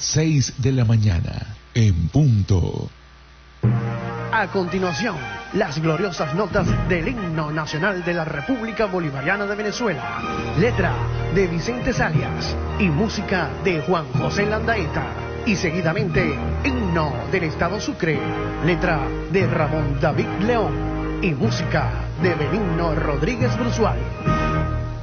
6 de la mañana, en punto. A continuación, las gloriosas notas del himno nacional de la República Bolivariana de Venezuela. Letra de Vicente Salias y música de Juan José Landaeta. Y seguidamente, himno del Estado Sucre. Letra de Ramón David León y música de Benigno Rodríguez Brusual.